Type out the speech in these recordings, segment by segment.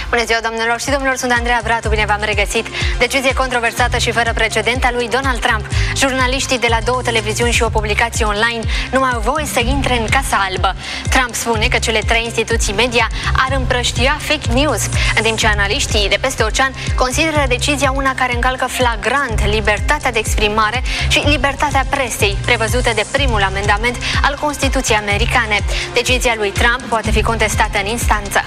Bună ziua, doamnelor și domnilor, sunt Andreea Bratu, bine v-am regăsit. Decizie controversată și fără precedent a lui Donald Trump. Jurnaliștii de la 2 televiziuni și o publicație online nu mai au voie să intre în Casa Albă. Trump spune că cele 3 instituții media ar împrăștia fake news, în timp ce analiștii de peste ocean consideră decizia una care încalcă flagrant libertatea de exprimare și libertatea presei, prevăzute de primul amendament al Constituției americane. Decizia lui Trump poate fi contestată în instanță.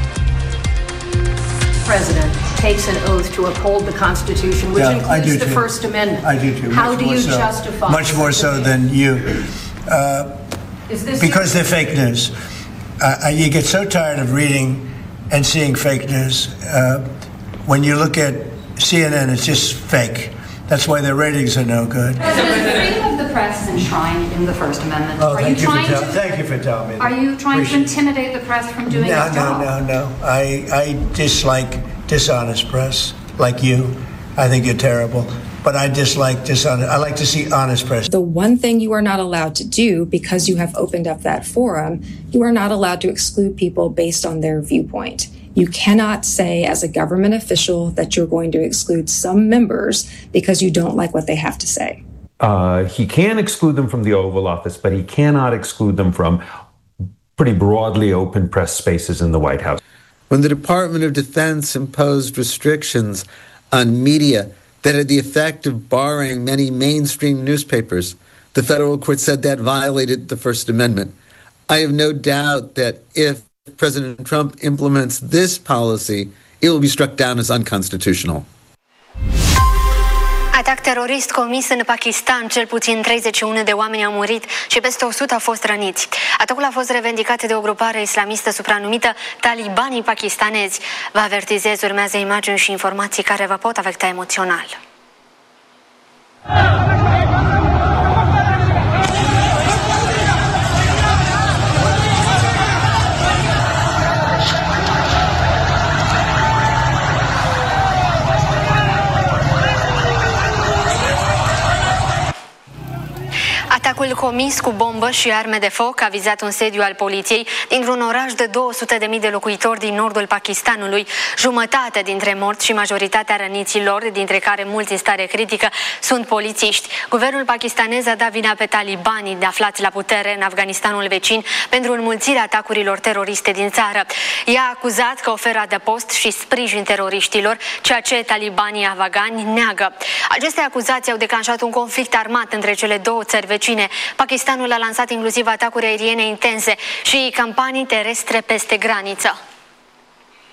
President takes an oath to uphold the Constitution, which includes the First Amendment. I do too. How do you justify? Much more so than you, because they're fake news. You get so tired of reading and seeing fake news. When you look at CNN, it's just fake. That's why their ratings are no good. President, freedom of the press is enshrined in the First Amendment. Oh, thank you for telling me. Are you trying to intimidate the press from doing its job? No. I dislike dishonest press, like you. I think you're terrible. But I dislike dishonest. I like to see honest press. The one thing you are not allowed to do, because you have opened up that forum, you are not allowed to exclude people based on their viewpoint. You cannot say as a government official that you're going to exclude some members because you don't like what they have to say. He can exclude them from the Oval Office, but he cannot exclude them from pretty broadly open press spaces in the White House. When the Department of Defense imposed restrictions on media that had the effect of barring many mainstream newspapers, the federal court said that violated the First Amendment. I have no doubt that if President Trump implements this policy, it will be struck down as unconstitutional. Atac terorist comis în Pakistan, cel puțin 31 de oameni au murit și peste 100 au fost răniți. Atacul a fost revendicat de o grupare islamistă supranumită Talibanii pakistanezi. Vă avertizez, urmează imagini și informații care vă pot afecta emoțional. Atacul comis cu bombă și arme de foc a vizat un sediu al poliției dintr-un oraș de 200.000 de locuitori din nordul Pakistanului. Jumătate dintre morți și majoritatea răniților, dintre care mulți în stare critică, sunt polițiști. Guvernul pakistanez a dat vina pe talibanii aflați la putere în Afganistanul vecin pentru înmulțirea atacurilor teroriste din țară. I-a acuzat că oferă adăpost și sprijin teroriștilor, ceea ce talibanii afgani neagă. Aceste acuzații au declanșat un conflict armat între cele două țări vecine. Pakistanul a lansat inclusiv atacuri aeriene intense și campanii terestre peste graniță.